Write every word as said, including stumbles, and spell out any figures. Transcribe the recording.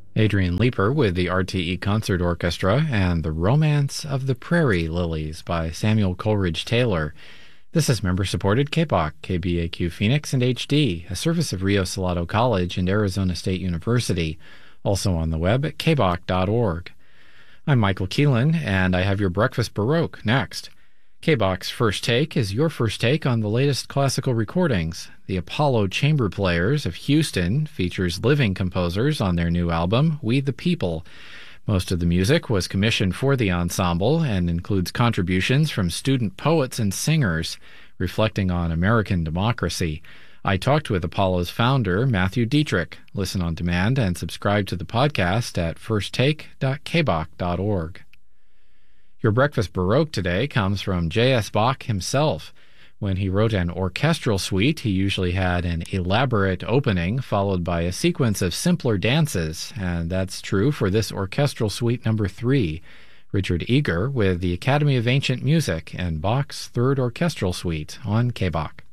Adrian Leeper with the R T E Concert Orchestra and The Romance of the Prairie Lilies by Samuel Coleridge Taylor. This is member-supported K B O C, K B A Q Phoenix, and H D, a service of Rio Salado College and Arizona State University, also on the web at k b o c dot org. I'm Michael Keelan, and I have your Breakfast Baroque next. K B O C's First Take is your first take on the latest classical recordings. The Apollo Chamber Players of Houston features living composers on their new album, We the People. Most of the music was commissioned for the ensemble and includes contributions from student poets and singers, reflecting on American democracy. I talked with Apollo's founder, Matthew Dietrich. Listen on demand and subscribe to the podcast at first take dot k b o c dot org. Your Breakfast Baroque today comes from J S. Bach himself. When he wrote an orchestral suite, he usually had an elaborate opening followed by a sequence of simpler dances, and that's true for this orchestral suite number three. Richard Eager with the Academy of Ancient Music and Bach's Third Orchestral Suite on K B O C.